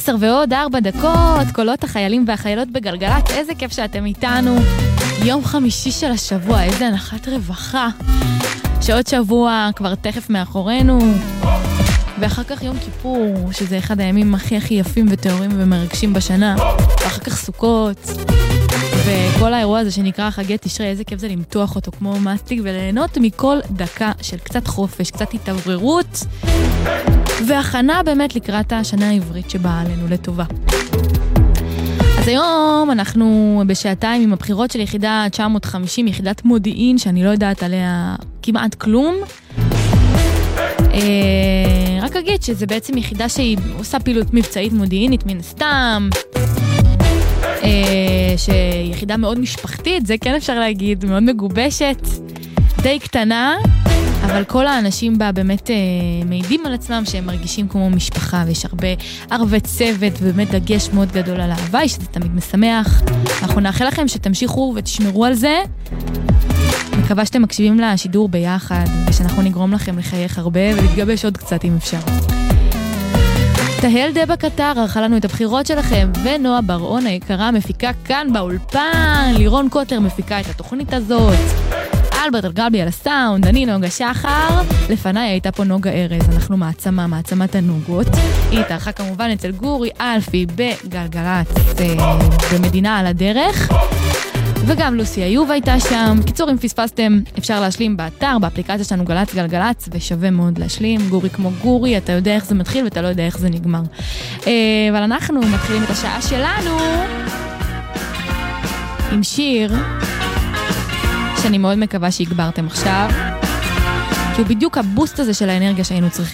10:04, קולות החיילים והחיילות בגלגלת, איזה כיף שאתם איתנו. יום חמישי של השבוע, איזה הנחת רווחה. שעוד שבוע כבר תכף מאחורינו, ואחר כך יום כיפור, שזה אחד הימים הכי יפים וטהורים ומרגשים בשנה, ואחר כך סוכות, וכל האירוע הזה שנקרא חגי תשרי, איזה כיף זה למתוח אותו כמו מסטיק, וליהנות מכל דקה של קצת חופש, קצת התעוררות, והכנה באמת לקראת השנה העברית שבאה עלינו לטובה. אז היום אנחנו בשעתיים עם הבחירות של יחידה 950, יחידת מודיעין, שאני לא יודעת עליה כמעט כלום. רק אגיד שזה בעצם יחידה שהיא עושה פעילות מבצעית מודיעינית מן הסתם, שהיא יחידה מאוד משפחתית, זה כן אפשר להגיד, מאוד מגובשת, די קטנה, אבל כל האנשים בה באמת מעידים על עצמם שהם מרגישים כמו משפחה, ויש הרבה ערבי צוות ובאמת דגש מאוד גדול על ההוואי, שזה תמיד משמח. אנחנו נאחל לכם שתמשיכו ותשמרו על זה. מקווה שאתם מקשיבים לשידור ביחד, ושאנחנו נגרום לכם לחייך הרבה ולהתגבש עוד קצת אם אפשר. תהל דבא קטר ערכה לנו את הבחירות שלכם, ונועה בר-און היקרה מפיקה כאן באולפן, לירון קוטר מפיקה את התוכנית הזאת, אלברט אלגבי על הסאונד, אני נוגה שחר, לפניי הייתה פה נוגה ארז, אנחנו מעצמת הנוגות, היא התארחה כמובן אצל גורי אלפי בגלגלת במדינה על הדרך, וגם לוסי איוב הייתה שם. קיצור, אם פספסתם, אפשר להשלים באתר, באפליקציה שלנו גלץ גלגלץ, ושווה מאוד להשלים. גורי כמו גורי, אתה יודע איך זה מתחיל ואתה לא יודע איך זה נגמר. אבל אנחנו מתחילים את השעה שלנו עם שיר שאני מאוד מקווה שהגברתם עכשיו, כי הוא בדיוק הבוסט הזה של האנרגיה שהיינו צריכים.